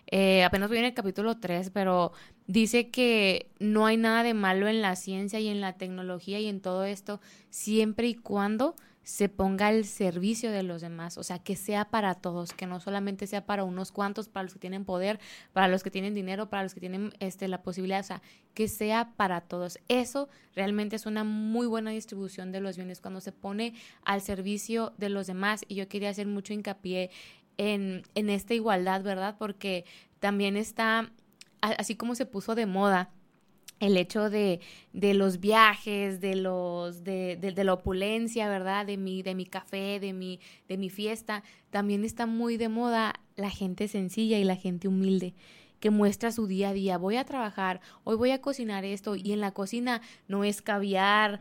Apenas voy en el capítulo 3, pero dice que no hay nada de malo en la ciencia y en la tecnología y en todo esto, siempre y cuando se ponga al servicio de los demás, o sea, que sea para todos, que no solamente sea para unos cuantos, para los que tienen poder, para los que tienen dinero, para los que tienen la posibilidad, o sea, que sea para todos. Eso realmente es una muy buena distribución de los bienes cuando se pone al servicio de los demás, y yo quería hacer mucho hincapié en esta igualdad, ¿verdad? Porque también está, así como se puso de moda el hecho de los viajes, de la opulencia, ¿verdad? De mi café, de mi fiesta. También está muy de moda la gente sencilla y la gente humilde que muestra su día a día. Voy a trabajar, hoy voy a cocinar esto, y en la cocina no es caviar,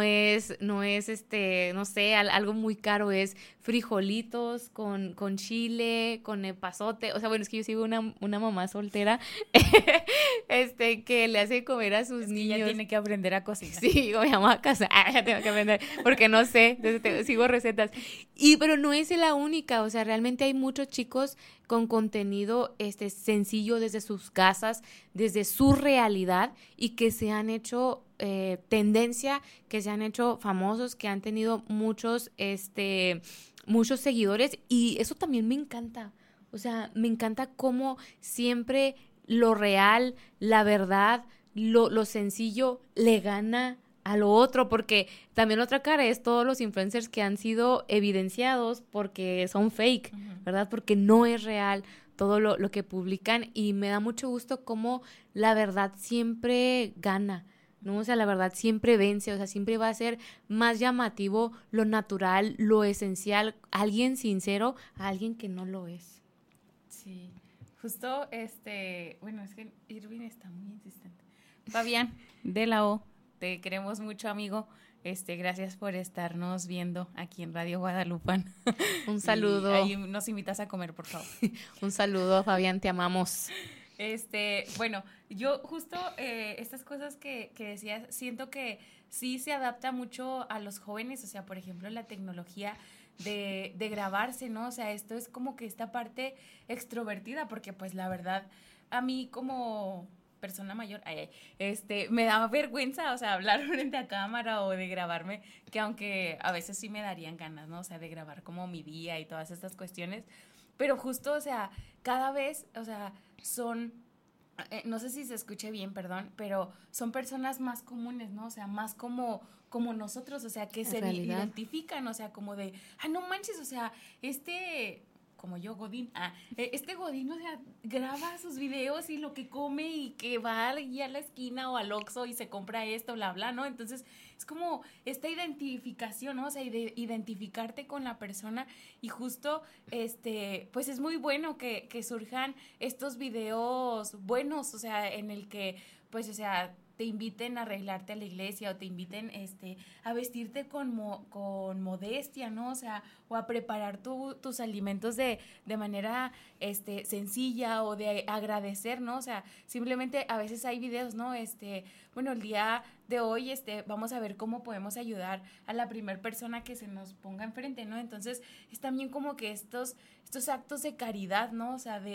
no sé, algo muy caro, es frijolitos con chile, con epazote. O sea, bueno, es que yo sigo una mamá soltera que le hace comer a sus niños. Ya tiene que aprender a cocinar. Sí, mi mamá a casa, ya tengo que aprender, porque no sé, entonces sigo recetas. Pero no es la única, o sea, realmente hay muchos chicos con contenido sencillo desde sus casas, desde su realidad, y que se han hecho tendencia, que se han hecho famosos, que han tenido muchos seguidores, y eso también me encanta. O sea, me encanta cómo siempre lo real, la verdad, lo sencillo le gana a lo otro, porque también otra cara es todos los influencers que han sido evidenciados porque son fake, ¿verdad? Porque no es real todo lo que publican, y me da mucho gusto cómo la verdad siempre gana, ¿no? O sea, la verdad siempre vence, o sea, siempre va a ser más llamativo lo natural, lo esencial, alguien sincero a alguien que no lo es. Sí, justo, bueno, es que Irving está muy insistente. Fabián, de la O, te queremos mucho, amigo. Gracias por estarnos viendo aquí en Radio Guadalupan. Un saludo. Y ahí nos invitas a comer, por favor. Un saludo, Fabián, te amamos. Bueno, yo justo estas cosas que decías, siento que sí se adapta mucho a los jóvenes, o sea, por ejemplo, la tecnología de grabarse, ¿no? O sea, esto es como que esta parte extrovertida, porque pues la verdad, a mí como persona mayor, me da vergüenza, o sea, hablar frente a cámara o de grabarme, que aunque a veces sí me darían ganas, ¿no? O sea, de grabar como mi día y todas estas cuestiones, pero justo, o sea, cada vez, o sea, son, no sé si se escuche bien, perdón, pero son personas más comunes, ¿no? O sea, más como nosotros, o sea, que se identifican, o sea, como de, no manches, o sea, como yo, Godín, Godín, o sea, graba sus videos y lo que come y que va allí a la esquina o al Oxxo y se compra esto, bla, bla, ¿no? Entonces, es como esta identificación, ¿no? O sea, identificarte con la persona, y justo, pues es muy bueno que surjan estos videos buenos, o sea, en el que, pues, o sea, te inviten a arreglarte a la iglesia, o te inviten a vestirte con modestia, ¿no? O sea, o a preparar tus alimentos de manera sencilla, o de agradecer, ¿no? O sea, simplemente a veces hay videos, ¿no? Bueno, el día de hoy vamos a ver cómo podemos ayudar a la primera persona que se nos ponga enfrente, ¿no? Entonces, es también como que estos actos de caridad, ¿no? O sea,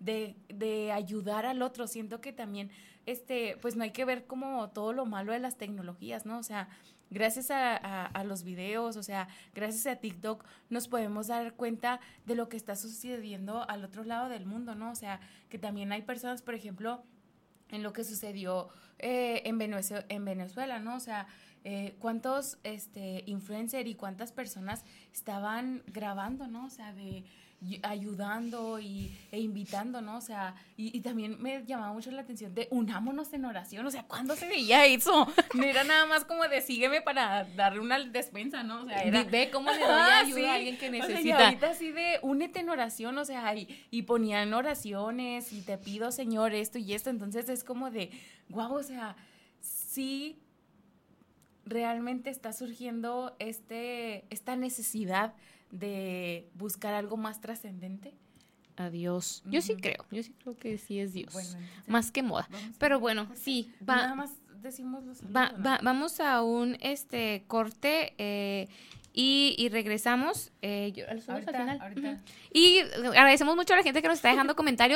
de ayudar al otro. Siento que también pues no hay que ver como todo lo malo de las tecnologías, ¿no? O sea, gracias a los videos, o sea, gracias a TikTok nos podemos dar cuenta de lo que está sucediendo al otro lado del mundo, ¿no? O sea, que también hay personas, por ejemplo, en lo que sucedió en Venezuela, ¿no? O sea, cuántos influencers y cuántas personas estaban grabando, ¿no? O sea, ayudando e invitando, ¿no? O sea, y también me llamaba mucho la atención de unámonos en oración. O sea, ¿cuándo se veía eso? No era nada más como de sígueme para darle una despensa, ¿no? O sea, era... Ve cómo le doy ayuda a alguien que necesita. O sea, y ahorita así de únete en oración, o sea, y ponían oraciones, y te pido, Señor, esto y esto. Entonces es como de, guau, o sea, sí realmente está surgiendo esta necesidad de buscar algo más trascendente. A Dios. Yo sí creo que sí es Dios. Bueno, entonces, más que moda. Pero bueno, sí. Nada más decimos los vamos a un corte y regresamos. Al final. Ahorita. Y agradecemos mucho a la gente que nos está dejando comentarios.